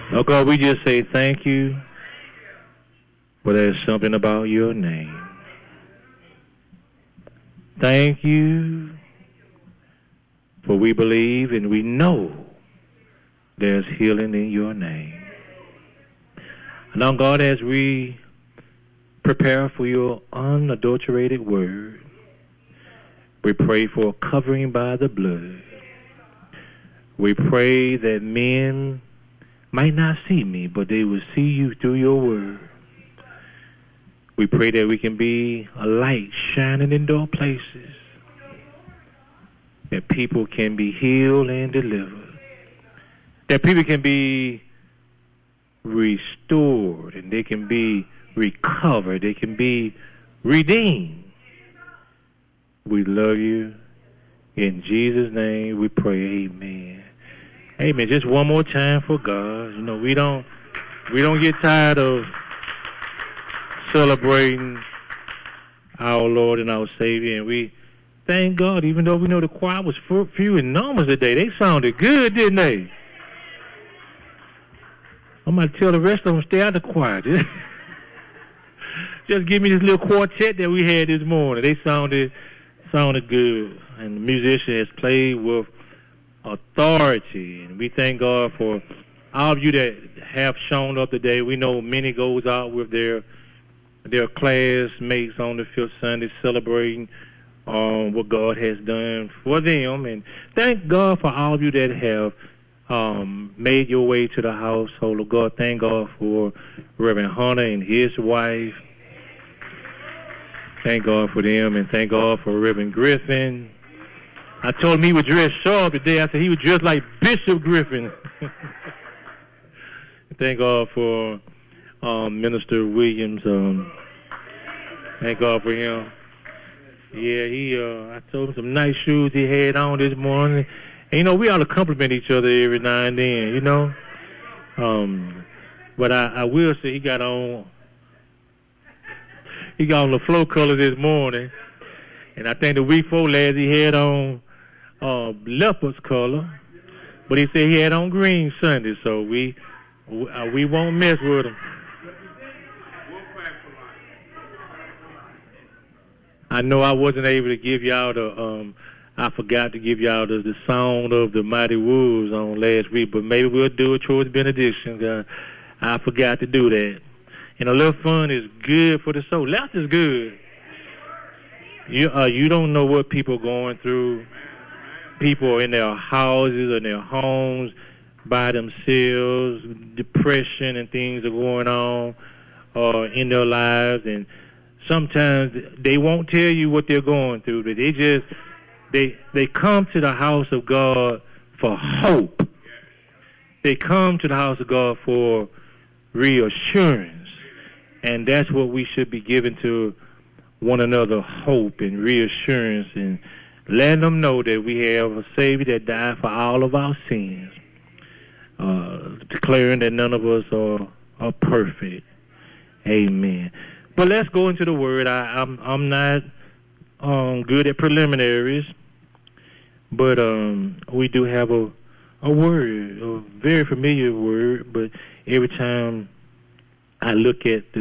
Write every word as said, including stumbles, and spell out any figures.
Oh God, we just say thank you, for there's something about your name. Thank you, for we believe and we know there's healing in your name. Now, God, as we prepare for your unadulterated word, we pray for covering by the blood. We pray that men might not see me, but they will see you through your word. We pray that we can be a light shining in dark places, that people can be healed and delivered, that people can be restored, and they can be recovered, they can be redeemed. We love you. In Jesus' name we pray, amen. Amen. Just one more time for God. You know, we don't we don't get tired of celebrating our Lord and our Savior, and we thank God, even though we know the choir was few in numbers today, they sounded good, didn't they? I'm going to tell the rest of them stay out of the choir. Just, just give me this little quartet that we had this morning. They sounded sounded good, and the musician has played with authority, and we thank God for all of you that have shown up today. We know many goes out with their their classmates on the fifth Sunday celebrating um, what God has done for them, and thank God for all of you that have um, made your way to the household of God. Thank God for Reverend Hunter and his wife. Thank God for them, and thank God for Reverend Griffin. I told him he was dressed sharp today. I said he was dressed like Bishop Griffin. Thank God for um, Minister Williams. Um, thank God for him. Yeah, he. Uh, I told him some nice shoes he had on this morning. And, you know, we ought to compliment each other every now and then, you know. Um, but I, I will say he got on. He got on the flow color this morning, and I think the week before last he had on uh, leopard's color, but he said he had on green Sunday, so we uh, we won't mess with him. I know I wasn't able to give y'all the, um, I forgot to give y'all the, the sound of the Mighty Wolves on last week, but maybe we'll do it towards benediction. Uh, I forgot to do that. And a little fun is good for the soul. Laughter is good. You uh, you don't know what people are going through. People are in their houses or their homes by themselves. Depression and things are going on uh, in their lives, and sometimes they won't tell you what they're going through, but they just they they come to the house of God for hope. They come to the house of God for reassurance. And that's what we should be giving to one another, hope and reassurance, and letting them know that we have a Savior that died for all of our sins, uh, declaring that none of us are, are perfect. Amen. But let's go into the Word. I, I'm I'm not um, good at preliminaries, but um, we do have a, a word, a very familiar word, but every time I look at the